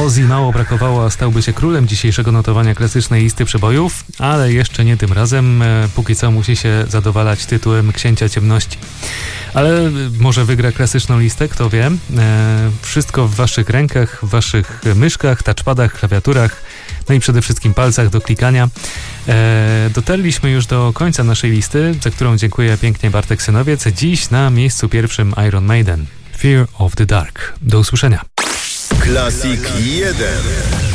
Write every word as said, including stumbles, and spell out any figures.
Ozzy mało brakowało, a stałby się królem dzisiejszego notowania klasycznej listy przebojów, ale jeszcze nie tym razem. Póki co musi się zadowalać tytułem Księcia Ciemności. Ale może wygra klasyczną listę, kto wie. Wszystko w waszych rękach, w waszych myszkach, touchpadach, klawiaturach, no i przede wszystkim palcach do klikania. Dotarliśmy już do końca naszej listy, za którą dziękuję pięknie Bartek Synowiec. Dziś na miejscu pierwszym Iron Maiden. Fear of the Dark. Do usłyszenia. Classic jeden.